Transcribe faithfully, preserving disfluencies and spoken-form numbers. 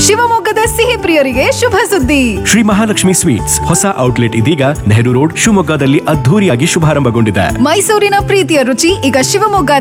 ಶಿವಮೊಗ್ಗದ ಸಿಹಿ ಪ್ರಿಯರಿಗೆ ಶುಭ ಸುದ್ದಿ. ಶ್ರೀ ಮಹಾಲಕ್ಷ್ಮಿ ಸ್ವೀಟ್ಸ್ ಹೊಸ ಔಟ್ಲೆಟ್ ಇದೀಗ ನೆಹರು ರೋಡ್ ಶಿವಮೊಗ್ಗದಲ್ಲಿ ಅದ್ಧೂರಿಯಾಗಿ ಶುಭಾರಂಭಗೊಂಡಿದೆ. ಮೈಸೂರಿನ ಪ್ರೀತಿಯ ರುಚಿ ಈಗ ಶಿವಮೊಗ್ಗದಲ್ಲಿ